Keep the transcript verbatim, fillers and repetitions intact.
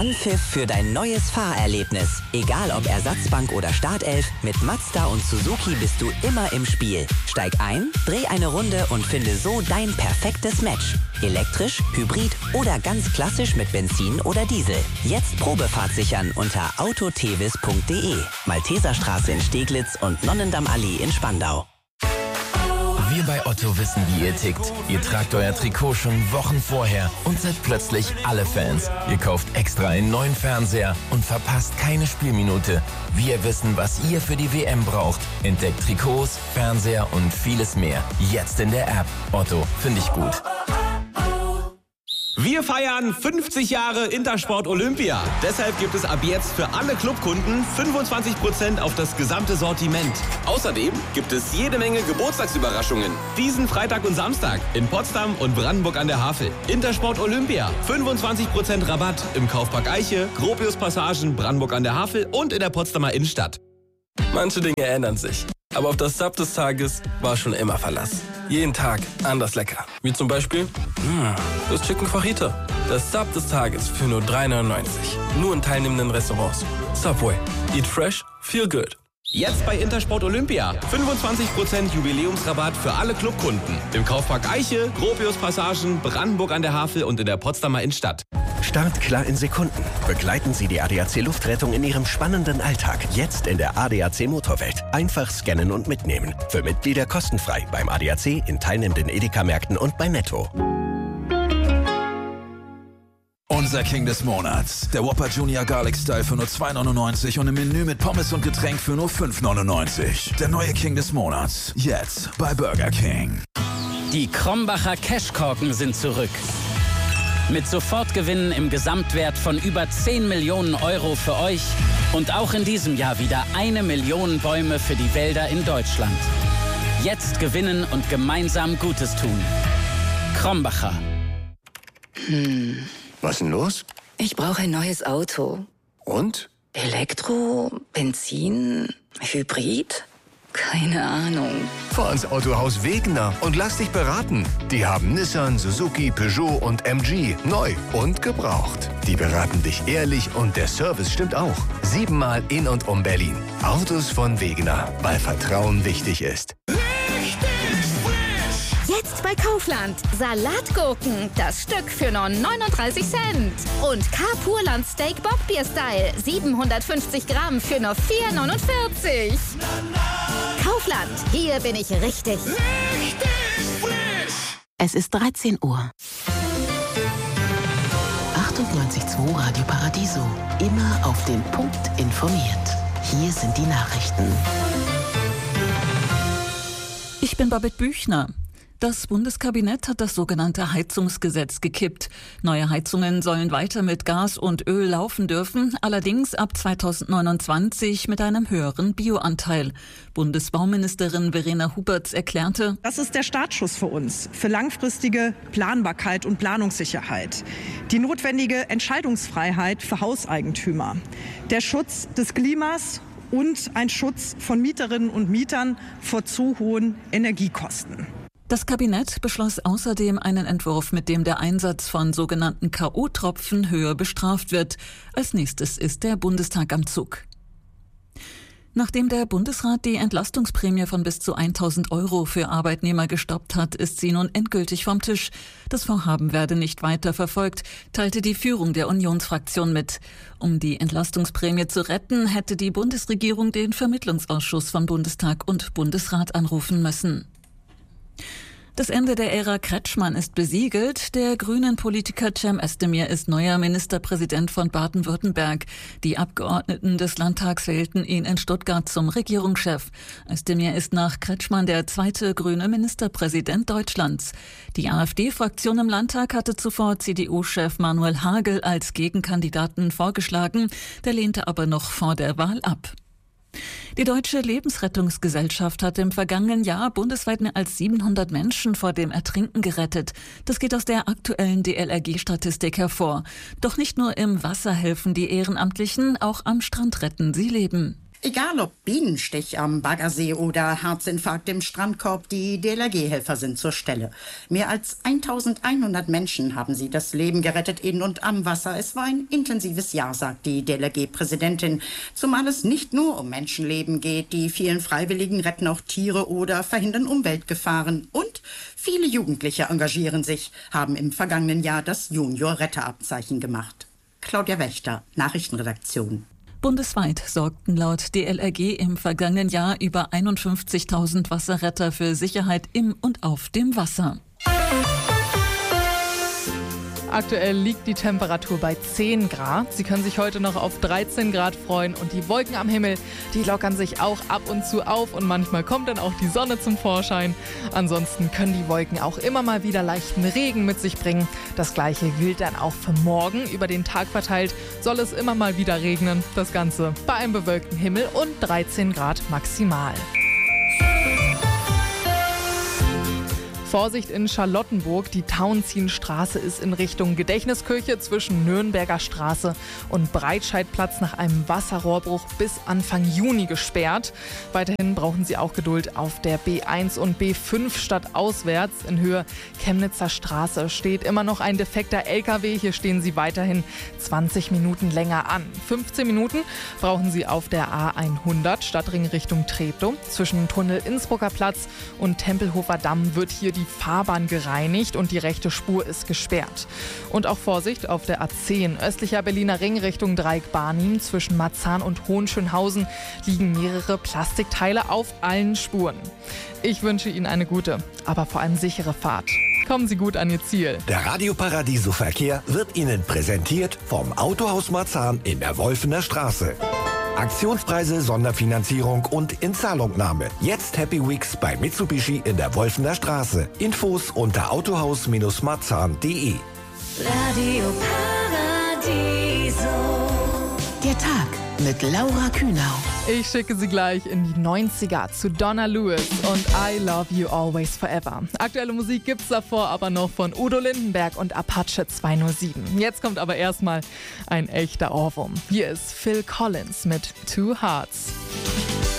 Anpfiff für dein neues Fahrerlebnis. Egal ob Ersatzbank oder Startelf, mit Mazda und Suzuki bist du immer im Spiel. Steig ein, dreh eine Runde und finde so dein perfektes Match. Elektrisch, Hybrid oder ganz klassisch mit Benzin oder Diesel. Jetzt Probefahrt sichern unter autotevis punkt de. Malteserstraße in Steglitz und Nonnendammallee in Spandau. Wir bei Otto wissen, wie ihr tickt. Ihr tragt euer Trikot schon Wochen vorher und seid plötzlich alle Fans. Ihr kauft extra einen neuen Fernseher und verpasst keine Spielminute. Wir wissen, was ihr für die W M braucht. Entdeckt Trikots, Fernseher und vieles mehr. Jetzt in der App. Otto, finde ich gut. Wir feiern fünfzig Jahre Intersport Olympia. Deshalb gibt es ab jetzt für alle Clubkunden fünfundzwanzig Prozent auf das gesamte Sortiment. Außerdem gibt es jede Menge Geburtstagsüberraschungen. Diesen Freitag und Samstag in Potsdam und Brandenburg an der Havel. Intersport Olympia. fünfundzwanzig Prozent Rabatt im Kaufpark Eiche, Gropius Passagen, Brandenburg an der Havel und in der Potsdamer Innenstadt. Manche Dinge ändern sich. Aber auf das Sub des Tages war schon immer Verlass. Jeden Tag anders lecker. Wie zum Beispiel mh, das Chicken Fajita. Das Sub des Tages für nur drei neunundneunzig. Nur in teilnehmenden Restaurants. Subway. Eat fresh, feel good. Jetzt bei Intersport Olympia. fünfundzwanzig Prozent Jubiläumsrabatt für alle Clubkunden. Im Kaufpark Eiche, Gropius Passagen, Brandenburg an der Havel und in der Potsdamer Innenstadt. Startklar in Sekunden. Begleiten Sie die A D A C Luftrettung in Ihrem spannenden Alltag. Jetzt in der A D A C Motorwelt. Einfach scannen und mitnehmen. Für Mitglieder kostenfrei beim A D A C, in teilnehmenden Edeka-Märkten und bei Netto. Unser King des Monats. Der Whopper Junior Garlic Style für nur zwei neunundneunzig und im Menü mit Pommes und Getränk für nur fünf neunundneunzig. Der neue King des Monats. Jetzt bei Burger King. Die Krombacher Cashkorken sind zurück. Mit Sofortgewinnen im Gesamtwert von über zehn Millionen Euro für euch und auch in diesem Jahr wieder eine Million Bäume für die Wälder in Deutschland. Jetzt gewinnen und gemeinsam Gutes tun. Krombacher. Hm. Was ist denn los? Ich brauche ein neues Auto. Und? Elektro, Benzin, Hybrid? Keine Ahnung. Fahr ins Autohaus Wegener und lass dich beraten. Die haben Nissan, Suzuki, Peugeot und M G neu und gebraucht. Die beraten dich ehrlich und der Service stimmt auch. Siebenmal in und um Berlin. Autos von Wegener, weil Vertrauen wichtig ist. Jetzt bei Kaufland. Salatgurken, das Stück für nur neununddreißig Cent. Und Carpurland Steak Bockbier Style, siebenhundertfünfzig Gramm für nur vier neunundvierzig. Kaufland, hier bin ich richtig. Richtig frisch. Es ist dreizehn Uhr. achtundneunzig Komma zwei Radio Paradiso. Immer auf den Punkt informiert. Hier sind die Nachrichten. Ich bin Babette Büchner. Das Bundeskabinett hat das sogenannte Heizungsgesetz gekippt. Neue Heizungen sollen weiter mit Gas und Öl laufen dürfen, allerdings ab zweitausendneunundzwanzig mit einem höheren Bioanteil. Bundesbauministerin Verena Huberts erklärte: Das ist der Startschuss für uns, für langfristige Planbarkeit und Planungssicherheit. Die notwendige Entscheidungsfreiheit für Hauseigentümer. Der Schutz des Klimas und ein Schutz von Mieterinnen und Mietern vor zu hohen Energiekosten. Das Kabinett beschloss außerdem einen Entwurf, mit dem der Einsatz von sogenannten K O-Tropfen höher bestraft wird. Als nächstes ist der Bundestag am Zug. Nachdem der Bundesrat die Entlastungsprämie von bis zu tausend Euro für Arbeitnehmer gestoppt hat, ist sie nun endgültig vom Tisch. Das Vorhaben werde nicht weiter verfolgt, teilte die Führung der Unionsfraktion mit. Um die Entlastungsprämie zu retten, hätte die Bundesregierung den Vermittlungsausschuss von Bundestag und Bundesrat anrufen müssen. Das Ende der Ära Kretschmann ist besiegelt. Der grünen Politiker Cem Özdemir ist neuer Ministerpräsident von Baden-Württemberg. Die Abgeordneten des Landtags wählten ihn in Stuttgart zum Regierungschef. Özdemir ist nach Kretschmann der zweite grüne Ministerpräsident Deutschlands. Die AfD-Fraktion im Landtag hatte zuvor C D U-Chef Manuel Hagel als Gegenkandidaten vorgeschlagen. Der lehnte aber noch vor der Wahl ab. Die Deutsche Lebensrettungsgesellschaft hat im vergangenen Jahr bundesweit mehr als siebenhundert Menschen vor dem Ertrinken gerettet. Das geht aus der aktuellen D L R G-Statistik hervor. Doch nicht nur im Wasser helfen die Ehrenamtlichen, auch am Strand retten sie Leben. Egal ob Bienenstich am Baggersee oder Herzinfarkt im Strandkorb, die D L R G-Helfer sind zur Stelle. Mehr als eintausendeinhundert Menschen haben sie das Leben gerettet in und am Wasser. Es war ein intensives Jahr, sagt die D L R G-Präsidentin. Zumal es nicht nur um Menschenleben geht. Die vielen Freiwilligen retten auch Tiere oder verhindern Umweltgefahren. Und viele Jugendliche engagieren sich, haben im vergangenen Jahr das Junior-Retterabzeichen gemacht. Claudia Wächter, Nachrichtenredaktion. Bundesweit sorgten laut D L R G im vergangenen Jahr über einundfünfzigtausend Wasserretter für Sicherheit im und auf dem Wasser. Aktuell liegt die Temperatur bei zehn Grad. Sie können sich heute noch auf dreizehn Grad freuen und die Wolken am Himmel, die lockern sich auch ab und zu auf und manchmal kommt dann auch die Sonne zum Vorschein. Ansonsten können die Wolken auch immer mal wieder leichten Regen mit sich bringen. Das gleiche gilt dann auch für morgen. Über den Tag verteilt soll es immer mal wieder regnen. Das Ganze bei einem bewölkten Himmel und dreizehn Grad maximal. Vorsicht in Charlottenburg, die Tauentzienstraße ist in Richtung Gedächtniskirche zwischen Nürnberger Straße und Breitscheidplatz nach einem Wasserrohrbruch bis Anfang Juni gesperrt. Weiterhin brauchen Sie auch Geduld auf der B eins und B fünf stadtauswärts. In Höhe Chemnitzer Straße steht immer noch ein defekter L K W. Hier stehen Sie weiterhin zwanzig Minuten länger an. fünfzehn Minuten brauchen Sie auf der A hundert Stadtring Richtung Treptow. Zwischen Tunnel Innsbrucker Platz und Tempelhofer Damm wird hier die Die Fahrbahn gereinigt und die rechte Spur ist gesperrt. Und auch Vorsicht auf der A zehn. Östlicher Berliner Ring Richtung Dreieck Barnim. Zwischen Marzahn und Hohenschönhausen liegen mehrere Plastikteile auf allen Spuren. Ich wünsche Ihnen eine gute, aber vor allem sichere Fahrt. Kommen Sie gut an Ihr Ziel. Der Radio Paradiso Verkehr wird Ihnen präsentiert vom Autohaus Marzahn in der Wolfener Straße. Aktionspreise, Sonderfinanzierung und Inzahlungnahme. Jetzt Happy Weeks bei Mitsubishi in der Wolfener Straße. Infos unter autohaus marzahn punkt de. Radio Paradiso. Der Tag mit Laura Kühnau. Ich schicke Sie gleich in die neunziger zu Donna Lewis und I Love You Always Forever. Aktuelle Musik gibt's davor aber noch von Udo Lindenberg und Apache zwei null sieben. Jetzt kommt aber erstmal ein echter Ohrwurm. Hier ist Phil Collins mit Two Hearts.